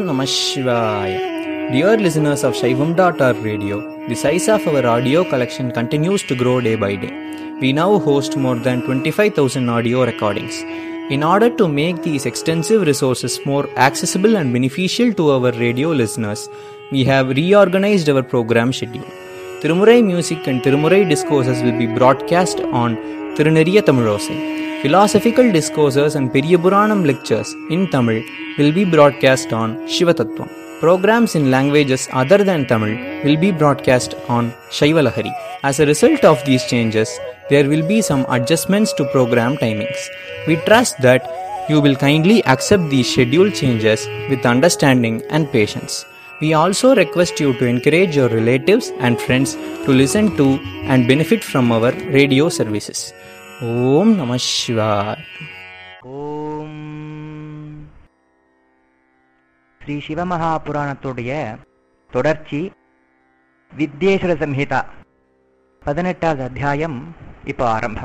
Namah Shivaya. Dear listeners of Shaivam.org radio, the size of our audio collection continues to grow day by day. We now host more than 25,000 audio recordings. In order to make these extensive resources more accessible and beneficial to our radio listeners, we have reorganized our program schedule. Tirumurai music and Tirumurai discourses will be broadcast on Tiruneriya Tamilosai. Philosophical discourses and Periyapuranam lectures in Tamil will be broadcast on Shivatattvam. Programs in languages other than Tamil will be broadcast on Shaivalahari. As a result of these changes, there will be some adjustments to program timings. We trust that you will kindly accept these schedule changes with understanding and patience. We also request you to encourage your relatives and friends to listen to and benefit from our radio services. Om Namah Shivaya. ஓம் ஸ்ரீ சிவமகாபுராணத்துடைய தொடர்ச்சி வித்யேஸ்வர சம்ஹிதா 18வது அத்தியாயம் இப்போ ஆரம்பம்.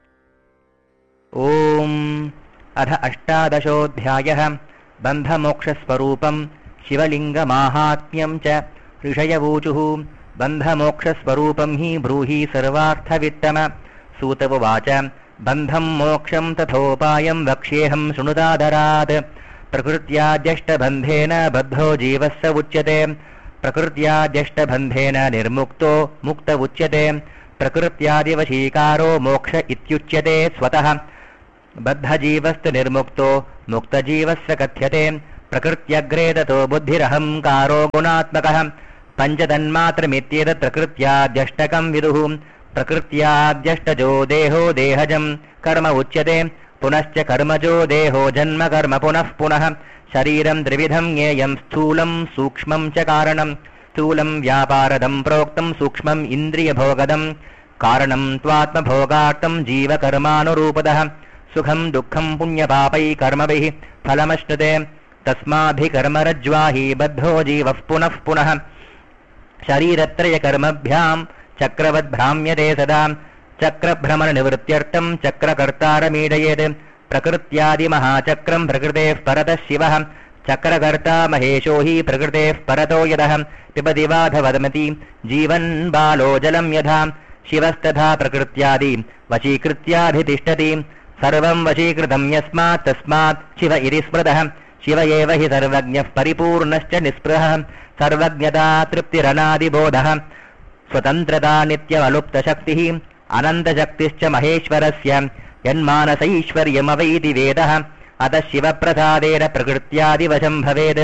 ஓம் அத அஷ்டாதசோऽध्यायः பந்தமோக்ஷஸ்வரூபம் சிவலிங்கமாஹாத்ம்யம் ச ऋषयवूचुः பந்தமோக்ஷஸ்வரூபம் he ப்ரூஹி சர்வார்த்தவித்தம सूत उवाच बन्धं मोक्षं तथोपायं वक्ष्येऽहं शृणुतादरात् प्रकृत्याद्यष्टबन्धेन बद्धो जीवस्य उच्यते प्रकृत्याद्यष्टबन्धेन निर्मुक्तो मुक्त उच्यते प्रकृत्यादिवशीकारो मोक्ष इत्युच्यते स्वतः बद्धजीवस्तु निर्मुक्तो मुक्तजीवस्य कथ्यते प्रकृत्यग्रे ततो बुद्धिरहंकारो गुणात्मकः पञ्चतन्मात्रमित्येतत् प्रकृत्याद्यष्टकं विदुः प्रकृत्याद्यष्टजो देहो देहजं कर्म उच्यते पुनश्च कर्मजो देहो जन्म कर्म पुनः पुनः शरीरं त्रिविधं ज्ञेयं स्थूलं सूक्ष्मं च कारणं स्थूलं व्यापारदं प्रोक्तं सूक्ष्मम् इन्द्रियभोगदं कारणं त्वात्मभोगार्थं जीवकर्मानुरूपदः सुखं दुःखं पुण्यपापै कर्मभिः फलमश्नुते तस्माभिकर्मरज्ज्वा हि बद्धो जीवः पुनः पुनः शरीरत्रयकर्मभ्यां चक्रवद्भ्राम्यते सदा चक्रभ्रमणनिवृत्त्यर्थं चक्रकर्तारमीडयेत् प्रकृत्यादिमहाचक्रं प्रकृतेः परतः शिवः चक्रकर्ता महेशो हि प्रकृतेः परतो यदः पिबति वाधवदमति जीवन् बालो जलं यथा शिवस्तथा प्रकृत्यादि वशीकृत्याधितिष्ठति सर्वं वशीकृतं यस्मात् तस्मात् शिव इति स्मृतः शिव एव हि सर्वज्ञः परिपूर्णश्च निःस्पृहः सर्वज्ञता तृप्तिरनादिबोधः स्वतन्त्रता नित्यमलुप्तशक्तिः अनन्तशक्तिश्च महेश्वरस्य यन्मानसैश्वर्यमवैति वेदः अतः शिवप्रसादेन प्रकृत्यादिवशं भवेत्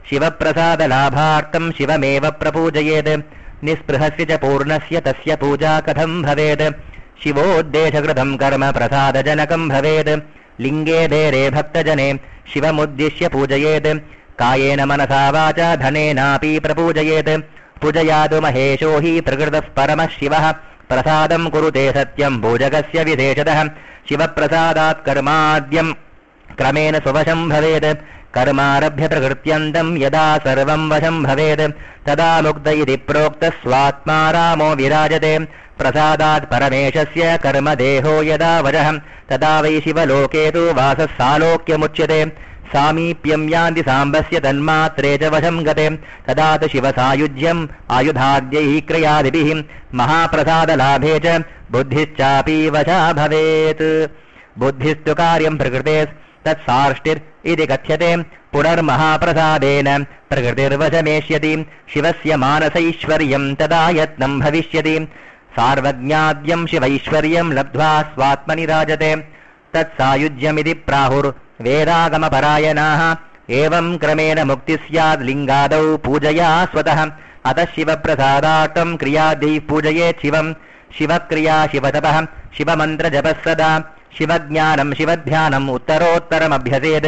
शिवप्रसादलाभार्थं शिवमेव प्रपूजयेत् निःस्पृहस्य च पूर्णस्य तस्य पूजा कथं भवेत् शिवोद्देशकृतं कर्म प्रसादजनकं भवेत् लिङ्गे देरे भक्तजने शिवमुद्दिश्य पूजयेत् कायेन मनसा वाचा धनेनापि प्रपूजयेत् पूजयातु महेशो हि प्रकृतः परमः शिवः प्रसादं कुरुते सत्यं पूजकस्य विशेषतः शिवप्रसादात् कर्माद्यं क्रमेण स्ववशं भवेत् कर्मारभ्य प्रकृत्यन्तं यदा सर्वं वशं भवेत् तदा मुक्त इति प्रोक्तः स्वात्मा रामो विराजते प्रसादात् परमेशस्य कर्मदेहो यदा वशः तदा वै शिवलोके तु वासः सालोक्यमुच्यते सामीप्यं यान्ति साम्बस्य तन्मात्रे च वशं गते तदा तु शिवसायुज्यम् आयुधाद्यैः क्रयादिभिः महाप्रसादलाभे च बुद्धिश्चापि वशा भवेत् बुद्धिस्तु कार्यं प्रकृते तत्सार्ष्टिर् इति कथ्यते पुनर्महाप्रसादेन प्रकृतिर्वशमेष्यति शिवस्य मानसैश्वर्यं तदा यत्नं भविष्यति सार्वज्ञाद्यं शिवैश्वर्यं लब्ध्वा स्वात्मनि राजते तत्सायुज्यमिति प्राहुर्वेदागमपरायणाः एवं क्रमेण मुक्ति स्यात् लिङ्गादौ पूजया स्वतः अतः शिवप्रसादार्थं क्रियादैः पूजयेत् शिवं शिवक्रिया शिवतपः शिवमन्त्रजपः सदा शिवज्ञानं शिवध्यानम् उत्तरोत्तरमभ्यसेत्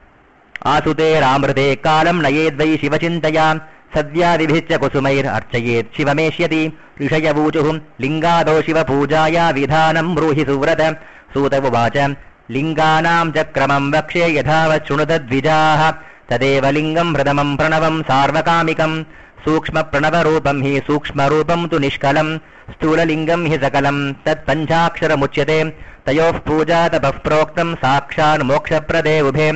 आसुतेरामृते कालं नयेद्वै शिवचिन्तया सद्यादिभिश्च कुसुमैरर्चयेत् शिवमेष्यति ऋषयवूचुः लिङ्गादौ शिवपूजाया विधानं ब्रूहि सुव्रत सूत उवाच लिङ्गानां च क्रमं वक्ष्ये यथावत् शृणुतद्विजाः तदेव लिङ्गं प्रथमं प्रणवं सार्वकामिकं सूक्ष्मप्रणवरूपं हि सूक्ष्मरूपं तु निष्कलं स्थूललिङ्गं हि सकलं तत्पञ्चाक्षरमुच्यते तयोः पूजा तपः प्रोक्तं साक्षान् मोक्षप्रदे उभे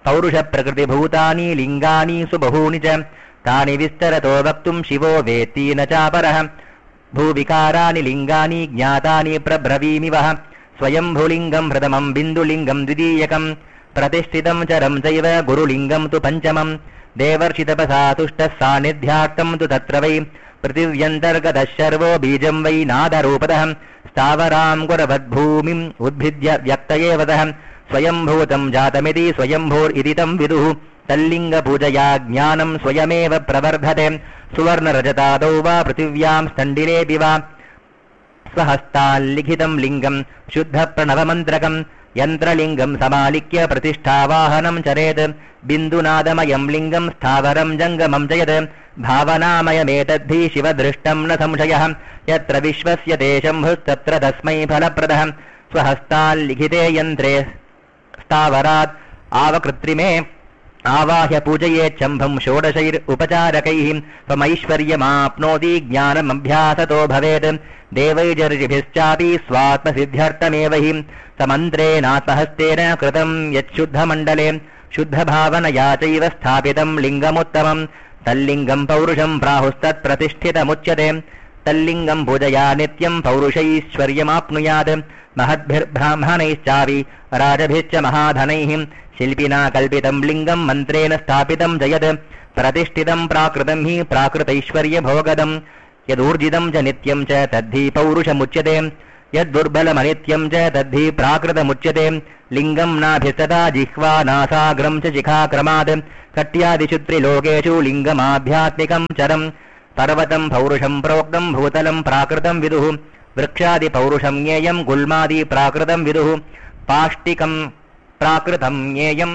पौरुषप्रकृतिभूतानि लिङ्गानि सुबहूनि च तानि विस्तरतो वक्तुं शिवो वेत्ति न चापरः भूविकाराणि लिङ्गानि ज्ञातानि प्रब्रवीमि वः स्वयंभुलिङ्गं प्रथमं बिन्दुलिङ्गं द्वितीयकं प्रतिष्ठितं चरं चैव गुरुलिङ्गं तु पञ्चमं देवर्षितपसा तुष्टः सान्निध्यार्थं तु तत्र वै पृथिव्यन्तर्गतः शर्वो बीजं वै नादरूपतः स्थावरां गुरवद्भूमिम् उद्भिद्य व्यक्तये वदः स्वयंभूतं जातमिति स्वयंभूरिति तं विदुः तल्लिङ्गपूजया ज्ञानं स्वयमेव प्रवर्धते सुवर्णरजतादौ वा पृथिव्यां स्तण्डिलेऽपि वा स्वहस्ताल्लिखितं लिङ्गं शुद्धप्रणवमन्त्रकं यन्त्रलिङ्गं समालिख्य प्रतिष्ठावाहनं चरेत् बिन्दुनादमयं लिङ्गं स्थावरं जङ्गमं च यत् भावनामयमेतद्धि शिवदृष्टं न संशयः यत्र विश्वस्य शम्भुस्तत्र तस्मै फलप्रदः स्वहस्ताल्लिखिते यन्त्रे स्थावरात् आवकृत्रिमे आवाह्य पूजयेच्छम्भं षोडशैरुपचारकैः त्वमैश्वर्यमाप्नोति ज्ञानमभ्यासतो भवेत् देवैर्जर्षिभिश्चापि स्वात्मसिद्ध्यर्थमेव हि समन्त्रेणात्महस्तेन कृतं यच्छुद्धमण्डले शुद्धभावनया चैव स्थापितं लिङ्गमुत्तमं तल्लिङ्गं पौरुषं प्राहुस्तत्प्रतिष्ठितमुच्यते तल्लिङ्गं पूजया नित्यं पौरुषैश्वर्यमाप्नुयात् महद्भिर्ब्राह्मणैश्चापि राजभिश्च महाधनैः शिल्पिना कल्पितं लिङ्गं मन्त्रेण स्थापितं जयत् प्रतिष्ठितं प्राकृतं हि प्राकृतैश्वर्यभोगदं यदूर्जितं च नित्यं च तद्धि पौरुषमुच्यते यद्दुर्बलमनित्यं च तद्धि प्राकृतमुच्यते लिङ्गं नाभिस्तता जिह्वा नासाग्रं च शिखाक्रमात् कट्यादिषु त्रिलोकेषु लिङ्गमाध्यात्मिकं चरं पर्वतं पौरुषं प्रोक्तं भूतलं प्राकृतं विदुः वृक्षादिपौरुषं ज्ञेयं गुल्मादि प्राकृतं विदुः पाष्टिकं प्राकृतं ज्ञेयं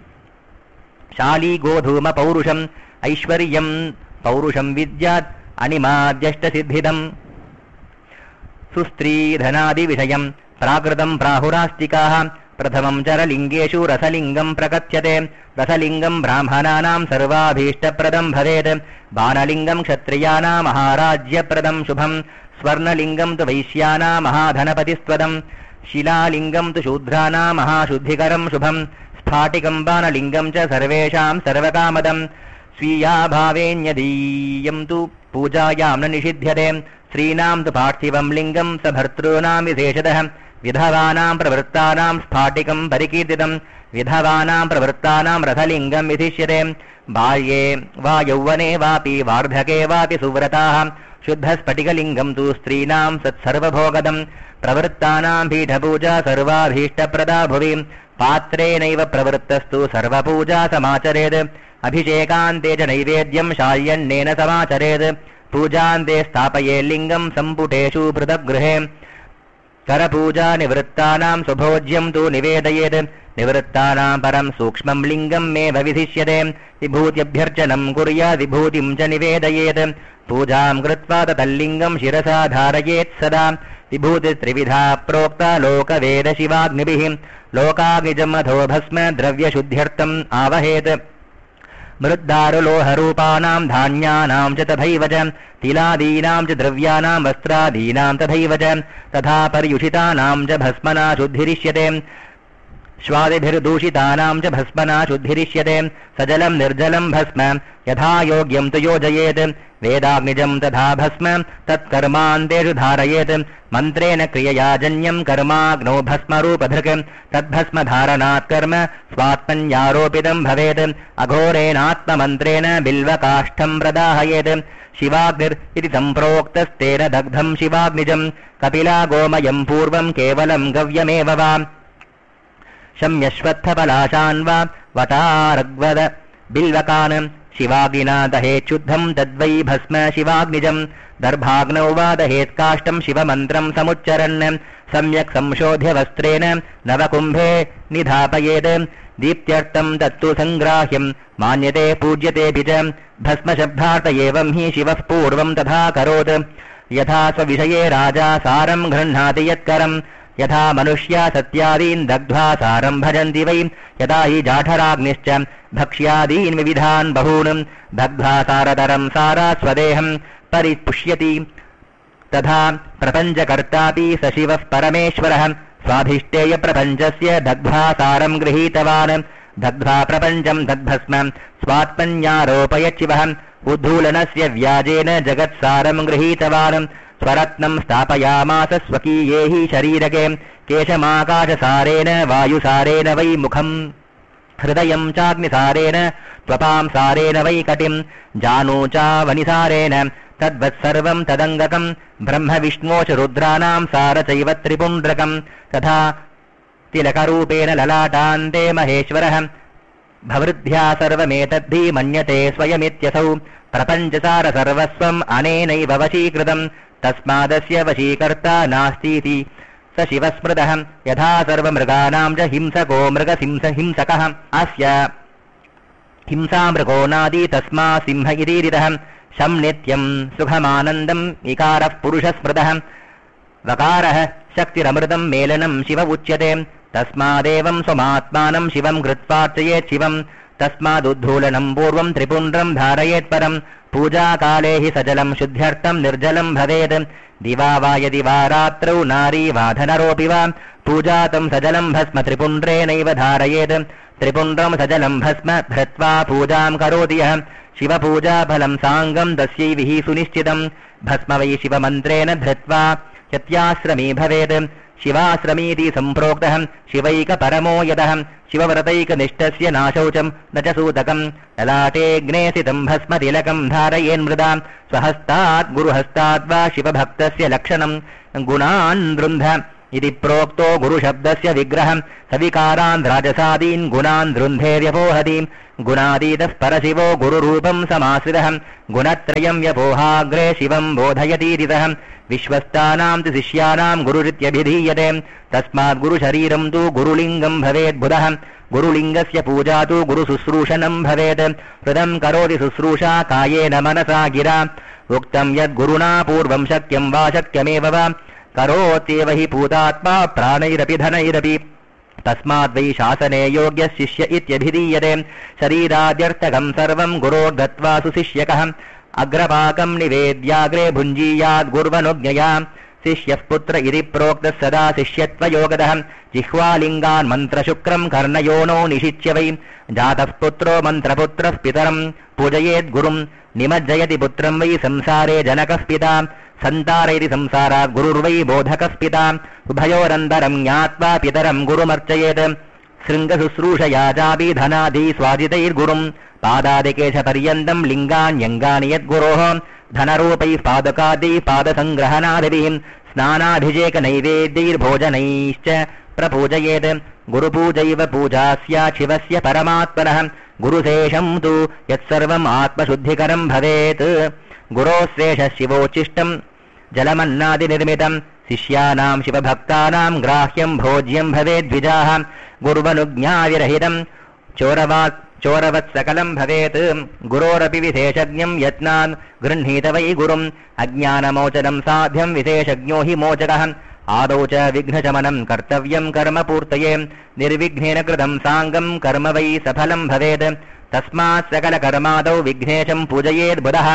शालीगोधूम पौरुषम् ऐश्वर्यं पौरुषं विद्यात् अनिमाद्यष्टसिद्धिदम् सुस्त्रीधनादिविषयं प्राकृतं प्राहुरास्तिकाः प्रथमं चरलिङ्गेषु रसलिङ्गं प्रकथ्यते रसलिङ्गं ब्राह्मणानां सर्वाभीष्टप्रदं भवेत् बाणलिङ्गं क्षत्रियाणां महाराज्यप्रदं शुभं स्वर्णलिङ्गं तु वैश्यानां महाधनपतिस्त्वदं शिलालिङ्गं तु शूद्राणां महाशुद्धिकरं शुभं स्फाटिकं बाणलिङ्गं च सर्वेषां सर्वकामदं स्वीयाभावेऽन्यदीयं तु पूजायां न निषिध्यते स्त्रीणां तु पार्थिवं लिङ्गं सभर्तॄणां विशेषतः विधवानां प्रवृत्तानां स्फाटिकं परिकीर्तितं विधवानां प्रवृत्तानां रथलिङ्गं विधिष्यते बाल्ये वा यौवने वापि वार्धके वापि सुव्रताः शुद्धस्फटिकलिङ्गं तु स्त्रीणां सत्सर्वभोगदं प्रवृत्तानां पीठपूजा सर्वाभीष्टप्रदा भुवि पात्रेणैव प्रवृत्तस्तु सर्वपूजा समाचरेत् अभिषेकान्ते च नैवेद्यं शाल्यन्नेन समाचरेत् पूजान्ते स्थापये लिङ्गं सम्पुटेषु पृथग्गृहे करपूजा निवृत्तानां सुभोज्यं तु निवेदयेत् निवृत्तानां परं सूक्ष्मं लिङ्गं मे विधिष्यते विभूत्यभ्यर्चनं कुर्यात् विभूतिं च निवेदयेत् पूजां कृत्वा तल्लिङ्गं शिरसा धारयेत् सदा विभूतिस्त्रिविधा प्रोक्ता लोकवेदशिवाग्निभिः लोकाग्निजमधो भस्म द्रव्यशुद्ध्यर्थम् आवहेत् मृद्दारुलोहरूपाणां धान्यानां च तथैव च तिलादीनां च द्रव्याणां वस्त्रादीनां तथैव च तथा पर्युषितानां च भस्मना शुद्धिरिष्यते श्वादिभिर्दूषितानां च भस्मना शुद्धिरिष्यते सजलं निर्जलं भस्म यथा योग्यं तु योजयेत् वेदाग्निजं तथा भस्म तत्कर्मान्तेषु धारयेत् मन्त्रेण क्रियया जन्यं कर्माग्नौ भस्मरूपधृक् तद्भस्मधारणात् कर्म स्वात्मन्यारोपितं भवेत् अघोरेणात्ममन्त्रेण बिल्वकाष्ठं प्रदाहयेत् शिवाग्निरिति सम्प्रोक्तस्तेन दग्धं शिवाग्निजं कपिला गोमयं पूर्वं केवलं गव्यमेव वा शम्यश्वत्थपलाशान् वा वटारग्वद बिल्वकान् शिवाग्निना दहेच्छुद्धं तद्वै भस्म शिवाग्निजं दर्भाग्नौ वा दहेत्काष्ठं शिवमन्त्रं समुच्चरन् सम्यक् संशोध्य वस्त्रेण नवकुम्भे निधापयेत् दीप्त्यर्थं तत्तु सङ्ग्राह्यं मान्यते पूज्यतेऽपि च भस्मशब्दार्थ एवं हि शिवः पूर्वं तथा करोत् यथा स्वविषये राजा सारं गृह्णाति यत्करम् यथा मनुष्या सत्यादीन् दग्ध्वा सारं भजन्ति वै यदा हि जाठराग्निश्च भक्ष्यादीन् विविधान् बहून् दग्ध्वा सारतरं सारा स्वदेहं परिपुष्यति तथा प्रपञ्चकर्तापि स शिवः परमेश्वरः स्वाधिष्ठेय प्रपञ्चस्य दग्ध्वा सारं गृहीतवान् दग्ध्वा प्रपञ्चम् तद्भस्म स्वात्मन्यारोपयच्छिवः उद्धूलनस्य व्याजेन जगत्सारम् गृहीतवान् स्वरत्नम् स्थापयामास स्वकीये हि शरीरके केशमाकाशसारेण वायुसारेण वै मुखम् हृदयम् चाग्निसारेण त्वपाम् सारेण वै कटिम् जानूचावनिसारेण तद्वत्सर्वम् तदङ्गकम् ब्रह्म विष्णोश्च रुद्राणाम् सार चैव त्रिपुण्ड्रकम् तथा तिलकरूपेण ललाटान्ते महेश्वरः भवृद्ध्या सर्वमेतद्धि मन्यते स्वयमित्यसौ प्रपञ्चसार सर्वस्वम् अनेनैव वशीकृतम् तस्मादस्य वशीकर्ता नास्तीति स शिवस्मृतः यथा सर्वमृगाणाम् च हिंसको मृगसिंहकः अस्य हिंसामृगो नादी तस्मा सिंह इतीरितः शम् नित्यम् सुखमानन्दम् इकारः पुरुषस्मृतः वकारः शक्तिरमृतम् मेलनम् शिव उच्यते तस्मादेवम् स्वमात्मानम् शिवम् कृत्वार्चयेत् शिवम् तस्मादुद्धूलनम् पूर्वम् त्रिपुण्ड्रम् धारयेत्परम् पूजाकाले हि सजलम् शुद्ध्यर्थम् निर्जलम् भवेत् दिवा वा यदि वा रात्रौ नारी वा धनरोऽपि वा पूजातम् सजलम् भस्म त्रिपुण्ड्रेणैव धारयेत् त्रिपुण्ड्रम् सजलम् भस्म धृत्वा पूजाम् करोति यः शिवपूजाफलम् साङ्गम् तस्यैव हि सुनिश्चितम् भस्म वै शिवमन्त्रेण धृत्वा यत्याश्रमी भवेत् शिवाश्रमीति सम्प्रोक्तः शिवैकपरमो यतः शिवव्रतैकनिष्ठस्य नाशौचम् न च सूतकम् ललाटेऽग्ने स्थितम् भस्म तिलकम् धारयेन्मृदा स्वहस्तात् गुरुहस्ताद्वा शिवभक्तस्य लक्षणम् गुणान् दृन्ध इति प्रोक्तो गुरुशब्दस्य विग्रहम् सविकारान् राजसादीन् गुणान् दृन्धेर्यपोहति गुणातीतः परशिवो गुरुरूपम् समाश्रितः गुणत्रयम् व्यपोहाग्रे शिवम् बोधयतीरितः विश्वस्तानाम् तु शिष्यानाम् गुरुरित्यभिधीयते तस्मात् गुरुशरीरम् तु गुरुलिङ्गम् भवेद्बुधः गुरुलिङ्गस्य पूजा तु गुरुशुश्रूषणम् भवेत् हृदम् करोति शुश्रूषा कायेन मनसा गिरा उक्तम् यद्गुरुणा पूर्वम् शक्यम् वा शक्यमेव वा करोत्येव हि पूतात्मा प्राणैरपि धनैरपि तस्माद् वै शासने योग्यः शिष्य इत्यभिधीयते शरीराद्यर्थकम् सर्वम् गुरोर्दत्त्वा सुशिष्यकः अग्रपाकम् निवेद्याग्रे भुञ्जीयाद् गुर्वनुज्ञया शिष्यः पुत्र इति प्रोक्तः सदा शिष्यत्वयोगतः जिह्वालिङ्गान् मन्त्रशुक्रम् कर्णयोनो निषिच्य वै जातः पुत्रो मन्त्रपुत्रः पितरम् पूजयेद् गुरुम् निमज्जयति पुत्रम् वै संसारे जनकः पिता सन्तारयति संसारात् गुरुर्वै बोधकः पिता उभयोरन्तरम् ज्ञात्वा पितरम् गुरुमर्चयेत् शृङ्गशुश्रूषया चापि धनादि स्वाजितैर्गुरुम् पादादिकेशपर्यन्तम् लिङ्गान्यङ्गानि यद्गुरोः धनरूपैः पादकादैः पादसङ्ग्रहणादिभिः स्नानाभिषेकनैवेद्यैर्भोजनैश्च प्रपूजयेत् गुरुपूजैव पूजा स्यात् शिवस्य परमात्मनः गुरुशेषम् तु यत्सर्वम् आत्मशुद्धिकरम् भवेत् गुरोश्रेषः शिवोच्चिष्टम् जलमन्नादिनिर्मितम् शिष्यानाम् शिवभक्तानाम् ग्राह्यम् भोज्यम् भवेद्विजाः गुर्वनुज्ञाविरहितम् चोरवत् सकलम् भवेत् गुरोरपि विशेषज्ञम् यत्नान् गृह्णीत वै गुरुम् अज्ञानमोचनम् साध्यम् विशेषज्ञो हि मोचकः आदौ च विघ्नशमनम् कर्तव्यम् कर्म पूर्तये निर्विघ्नेन कृतम् साङ्गम् कर्म वै सफलम् भवेत् तस्मात् सकलकर्मादौ विघ्नेशम् पूजयेद् बुधः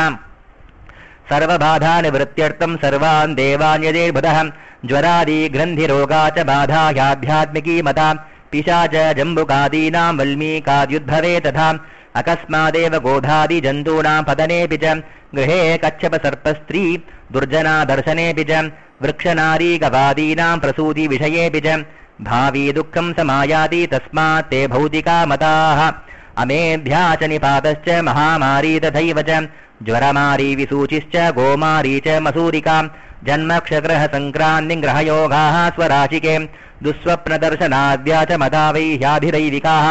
सर्वबाधानिवृत्त्यर्थम् सर्वान् देवान् यजेद्बुधः ज्वरादि ग्रन्थिरोगा च बाधा ह्याध्यात्मिकी मता पिशाच जम्बुकादीनाम् वल्मीकाद्युद्भवे तथा अकस्मादेव गोधादि जन्तूनाम् पतनेऽपि च गृहे कच्छपसर्पस्त्री दुर्जना दर्शनेऽपि च वृक्षनारीगवादीनाम् प्रसूतिविषयेऽपि च भावी दुःखम् समायाति तस्मात् ते भौतिका मताः अमेध्या च निपातश्च महामारी तथैव च ज्वरमारी विसूचिश्च गोमारी च मसूरिका जन्मक्षग्रहसङ्क्रान्तिग्रहयोगाः स्वराशिके दुःस्वप्नदर्शनाद्या च मता वै ह्याधिदैविकाः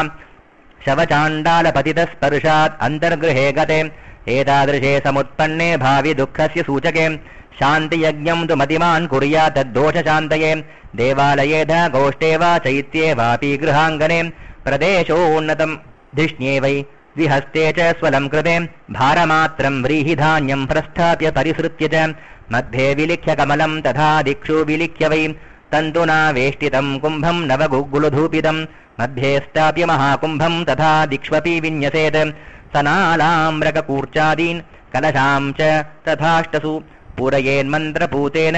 शवचाण्डालपतितस्पर्शात् अन्तर्गृहे गते एतादृशे समुत्पन्ने भावि दुःखस्य सूचके शान्तियज्ञम् तु मतिमान् कुर्यात् तद्दोषशान्तये देवालये गोष्ठे वा चैत्ये वापि गृहाङ्गने प्रदेशोन्नतम् धिष्ण्ये वै द्विहस्ते च स्वलम् कृते भारमात्रम् व्रीहिधान्यम् प्रस्थाप्य परिसृत्य च मध्ये विलिख्य कमलम् तथा दिक्षु विलिख्य वै तन्तुना वेष्टितम् कुम्भम् नवगुग्गुलधूपितम् मध्ये स्थाप्य महाकुम्भम् तथा दिक्ष्वपि विन्यसेत् सनालाम्रककूर्चादीन् कलशाम् च तथाष्टसु पूरयेन्मन्त्रपूतेन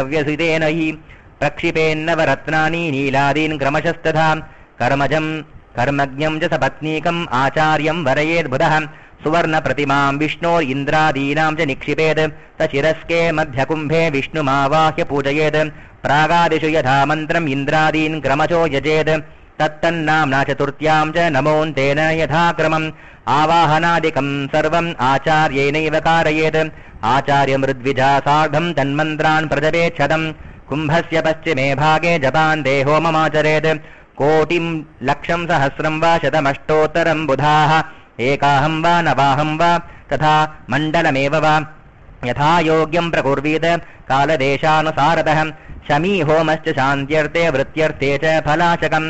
पञ्चद्रव्यसितेन हि प्रक्षिपेन्नवरत्नानि नीलादीन् क्रमशस्तथा कर्मजम् कर्मज्ञं च सपत्नीकम् आचार्यं वरयेद्बुधः सुवर्णप्रतिमां विष्णोरिन्द्रादीनां च निक्षिपेत् सशिरस्के मध्यकुम्भे विष्णुमावाह्य पूजयेत् प्रागादिषु यथा मन्त्रम् इन्द्रादीन् क्रमशो यजेत् तत्तन्नाम्ना चतुर्थ्यां च नमोऽन्तेन यथाक्रमम् आवाहनादिकं सर्वम् आचार्येणैव कारयेत् आचार्यमृद्विजा सार्धं तन्मन्त्रान् प्रजपेच्छतम् कुम्भस्य पश्चिमे भागे जपान्ते होममाचरेत् कोटिं लक्षं सहस्रं वा शतमष्टोत्तरं बुधाः एकाहं वा नवाहं वा तथा मण्डलमेव वा यथा योग्यं प्रकुर्वीत कालदेशानुसारतः शमी होमश्च शान्त्यर्थे वृत्त्यर्थे च फलाशकम्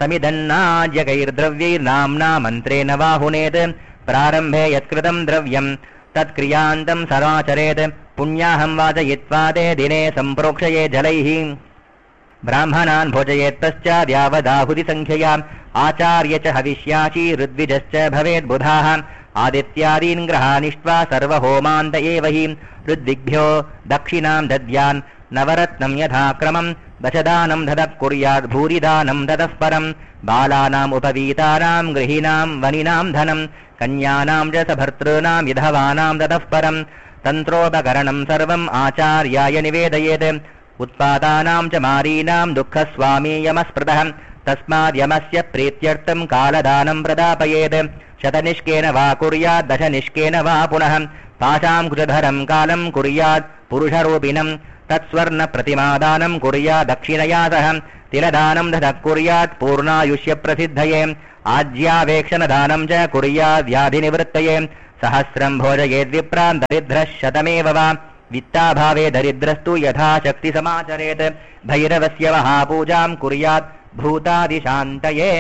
समिदन्नाज्यकैर्द्रव्यैर्नाम्ना मन्त्रेण वाहुनेत् प्रारम्भे यत्कृतं द्रव्यं तत्क्रियान्तं सराचरेत् पुण्याहं वाचयित्वा ते दिने सम्प्रोक्षये जलैः ब्राह्मणान् भोजयेत् पश्चाद्यावदाहुतिसङ्ख्यया आचार्य च हविष्याची ऋद्विजश्च भवेद्बुधाः आदित्यादीन् ग्रहानिष्ट्वा सर्वहोमान्त एव हि ऋद्विग्भ्यो दक्षिणां दद्यान् नवरत्नं यथाक्रमं दशदानं ददः कुर्यात् भूरिदानं ददः परम् बालानाम् उपवीतानां गृहीणां वनिनां धनं कन्यानां च सभर्तॄणां विधवानां ददः परम् तन्त्रोपकरणं सर्वम् आचार्याय निवेदयेत् उत्पातानां च मारीणां दुःखस्वामी यमस्पृतः तस्माद्यमस्य प्रीत्यर्थं कालदानं प्रदापयेत् शतनिष्केन वा कुर्यात् दशनिष्केन वा पुनः पाशां कुशधरं कालं कुर्यात् पुरुषरूपिणं तत्स्वर्णप्रतिमादानं कुर्यात् दक्षिणया सह तिलदानं ददः कुर्यात् पूर्णायुष्यप्रसिद्धये आज्यावेक्षणदानं च कुर्यात् व्याधिनिवृत्तये सहस्रं भोजयेद्विप्रान् दरिद्रः शतमेव वा वित्ताभावे दरिद्रस्तु यथाशक्ति समाचरेत् भैरवस्य महापूजां कुर्यात् भूतादिशान्तये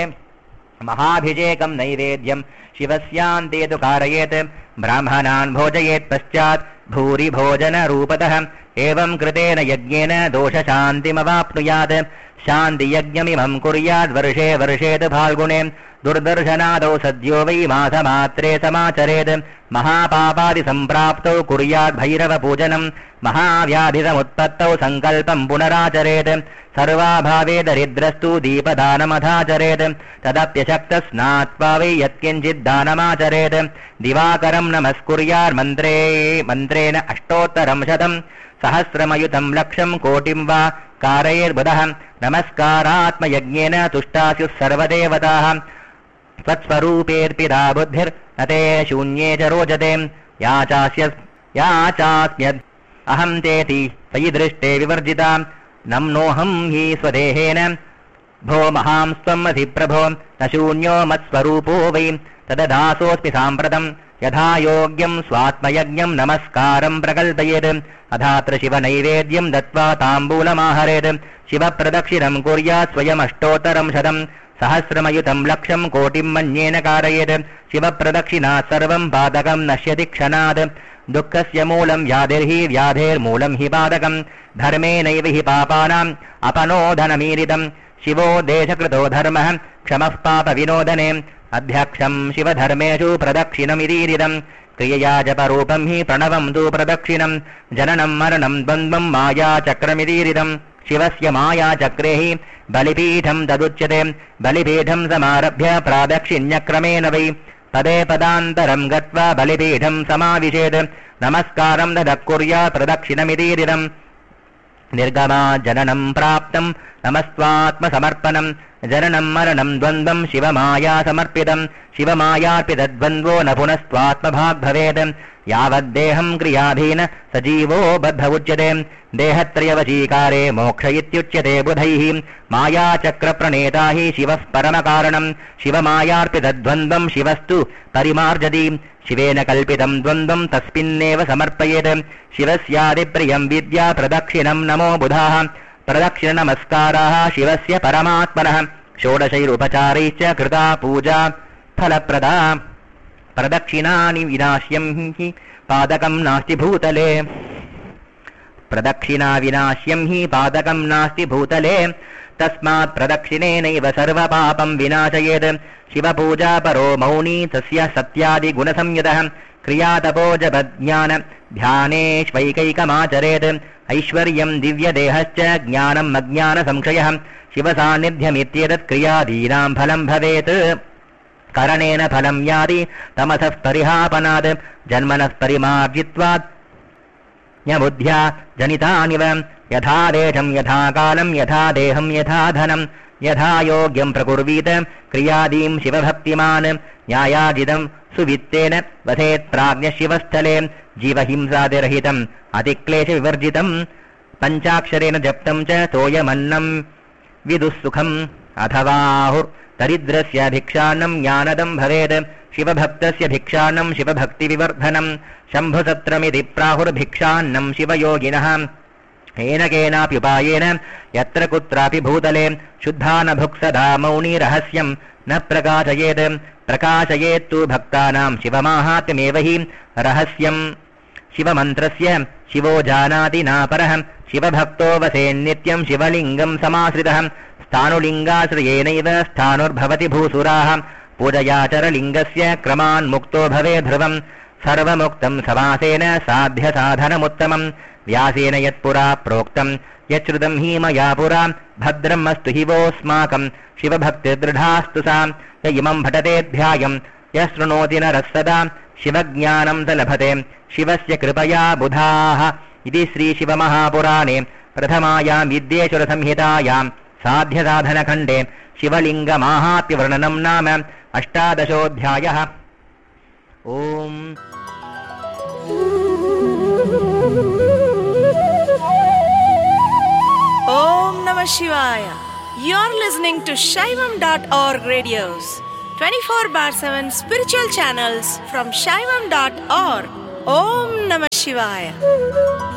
महाभिषेकं नैवेद्यं शिवस्यान्ते तु कारयेत् ब्राह्मणान् भोजयेत् पश्चात् भूरि भोजनरूपतः एवं कृतेन यज्ञेन दोषशान्तिमवाप्नुयात् शान्तियज्ञमिमं कुर्यात् वर्षे वर्षे तु फाल्गुणे दुर्दर्शनादौ सद्यो वै मासमात्रे समाचरेत् महापापादिसम्प्राप्तौ कुर्यात् भैरवपूजनं महाव्याधिसमुत्पत्तौ सङ्कल्पं पुनराचरेत् सर्वाभावे दरिद्रस्तु दीपदानमथाचरेत् तदप्यशक्तस्नात्वा वै यत्किञ्चिद्दानमाचरेत् दिवाकरं नमस्कुर्यात् मन्त्रेण अष्टोत्तरं शतं सहस्रमयुतं लक्षं कोटिं वा कारयेद्बुधः नमस्कारात्मयज्ञेन तुष्टास्युः सर्वदेवताः त्वत्स्वरूपेऽर्पिता बुद्धिर्न ते शून्ये च रोचते याचास्म्यद् अहं तेति त्वयि दृष्टे विवर्जिता नम्नोऽहं हि स्वदेहेन भो महां स्वमसि प्रभो न शून्यो मत्स्वरूपो वै तददासोऽस्मि साम्प्रतम् यथा योग्यं स्वात्मयज्ञं नमस्कारं प्रकल्पयेत् अधात्र शिवनैवेद्यं दत्त्वा ताम्बूलमाहरेत् शिवप्रदक्षिणं कुर्यात् स्वयमष्टोत्तरं शतं सहस्रमयुतं लक्षं कोटिं मन्येन कारयेत् शिवप्रदक्षिणात् सर्वं पादकं नश्यति क्षणात् दुःखस्य मूलं व्याधिर्हि व्याधेर्मूलं हि पादकं धर्मेणैव हि पापानाम् अपनोदनमीरितं शिवो देशकृतो धर्मः क्षमः पापविनोदने अध्यक्षं शिवधर्मेषु प्रदक्षिणमिदीरिदं क्रियया जपरूपं हि प्रणवं तु प्रदक्षिणं जननं मरणं द्वन्द्वं मायाचक्रमिदीरिदं शिवस्य मायाचक्रे हि बलिपीठं तदुच्यते बलिपीठं समारभ्य प्रादक्षिण्यक्रमेण वै पदे पदान्तरं गत्वा बलिपीठं समाविशेत् नमस्कारं ददः कुर्यात् प्रदक्षिणमिदीरिदं निर्गमा जननं प्राप्तं नमस्त्वात्मसमर्पणं जननं मरणं द्वन्द्वं शिवमाया समर्पितं शिवमायार्पितद्वन्द्वो न पुनस्त्वात्मभाग् भवेत् यावद्देहं क्रियाधीन सजीवो बद्ध उच्यते देहत्रयवशीकारे मोक्ष इत्युच्यते बुधैः मायाचक्रप्रणेता हि शिवः परमकारणं शिवमायार्पितद्वन्द्वं शिवस्तु परिमार्जति शिवेन कल्पितं द्वन्द्वं तस्मिन्नेव समर्पयेत् शिवस्यादिप्रियं विद्या प्रदक्षिणं नमो बुधाः प्रदक्षिणनमस्काराः शिवस्य परमात्मनः षोडशैरुपचारैश्च कृता पूजा फलप्रदा प्रदक्षिणानि विनाश्यं हि पादकं नास्ति भूतले प्रदक्षिणा विनाश्यं हि पादकं नास्ति भूतले तस्मात् प्रदक्षिणेनैव सर्वपापं विनाशयेत् शिवपूजा परो मौनी तस्य सत्यादिगुणसंयुतः क्रियातपोजपज्ञान ध्यानेष्वैकैकमाचरेत् ऐश्वर्यं दिव्यदेहश्च ज्ञानम् अज्ञानसंशयः शिवसान्निध्यमित्येतत् क्रियादीनां फलं भवेत् करणेन फलं याति तमसः परिहापनात् जन्मनः परिमार्जित्वात् न्यबुद्ध्या जनितानिव यथा देशं यथा कालं यथा देहं यथा धनं यथा योग्यं प्रकुर्वीत क्रियादीं शिवभक्तिमान् न्यायाजिदं सुवित्तेन वसेत् प्राज्ञशिवस्थले जीवहिंसादिरहितम् अतिक्लेशविवर्जितं पञ्चाक्षरेण जप्तं च तोयमन्नं विदुःसुखम् अथवाहुर्दरिद्रस्य भिक्षान्नं ज्ञानदं भवेत् शिवभक्तस्य भिक्षान्नं शिवभक्तिविवर्धनं शम्भुसत्रमिति प्राहुर्भिक्षान्नं शिवयोगिनः येन केनाप्युपायेन यत्र कुत्रापि भूतले शुद्धा न भुक्सदा मौनी रहस्यं न प्रकाशयेत् प्रकाशयेत्तु भक्तानां शिवमाहात्म्यमेव हि रहस्यम् शिवमन्त्रस्य शिवो जानाति नापरः शिवभक्तो वसेन्नित्यं शिवलिङ्गं समाश्रितः स्थाणुलिङ्गाश्रयेनैव स्थाणुर्भवति भूसुराः पूजयाचरलिङ्गस्य क्रमान्मुक्तो भवे ध्रुवम् सर्वमुक्तं समासेन साध्यसाधनमुत्तमम् व्यासेन यत्पुरा प्रोक्तं यच्छ्रुतं हि मया पुरा भद्रम् अस्तु हि वोऽस्माकं शिवभक्तिर्दृढास्तु सा य इमं भटतेऽध्यायं यः शृणोति नरः सदा शिवज्ञानं स लभते शिवस्य कृपया बुधाः इति श्रीशिवमहापुराणे प्रथमायां विद्येश्वरसंहितायां साध्यसाधनखण्डे शिवलिङ्गमाहात्म्यवर्णनं नाम 18ोऽध्यायः। ओम् Om Namah Shivaya. You're listening to Shaivam.org radios, 24/7 spiritual channels from Shaivam.org. Om Namah Shivaya.